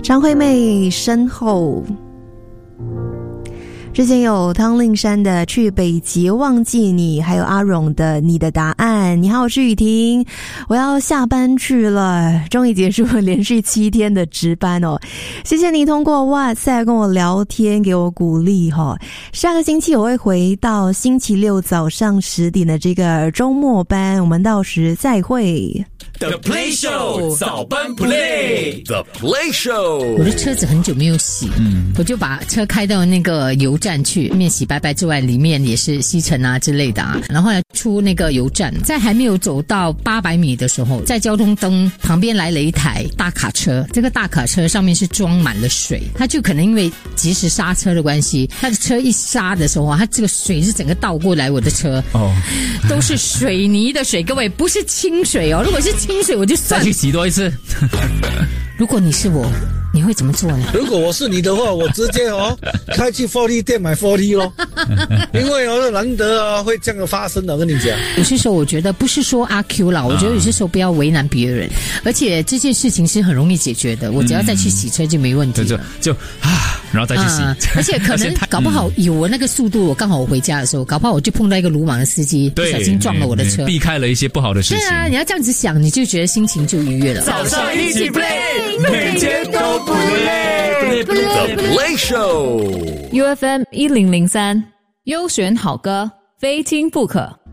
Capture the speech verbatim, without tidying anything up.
张惠妹身后。之前有汤令山的《去北极忘记你》，还有阿荣的《你的答案》。你好，我是雨婷，我要下班去了，终于结束了连续七天的值班哦。谢谢你通过 WhatsApp 跟我聊天，给我鼓励哦。下个星期我会回到星期六早上十点的这个周末班，我们到时再会。 The Play Show 早班 Play The Play Show。 我的车子很久没有洗，嗯，我就把车开到那个油站去，面洗白白之外，里面也是吸尘啊之类的啊。然后呢，出那个油站，在还没有走到八百米的时候，在交通灯旁边来了一台大卡车，这个大卡车上面是装满了水，它就可能因为及时刹车的关系，它的车一刹的时候啊，它这个水是整个倒过来我的车，哦，都是水泥的水，各位不是清水哦，如果是清水我就算了。 再去洗多一次。 如果你是我，你会怎么做呢？ 如果我是你的话，我直接哦开去四 D 店买四 D 咯，因为哦难得啊会这样的发生的，我跟你讲。 有些时候我觉得不是说阿 Q 啦，我觉得有些时候不要为难别人，而且这件事情是很容易解决的，我只要再去洗车就没问题了。 就就啊，然后再去洗， 啊、而且可能搞不好有我那个速度，我刚好我回家的时候，搞不好我就碰到一个鲁莽的司机，不小心撞了我的车， 避开了一些不好的事情。 对啊，你要这样子想，你就觉得心情就愉悦了。 早上一起 play， 每天都不累。The Play Show U F M 一零零三，优选好歌，非听不可。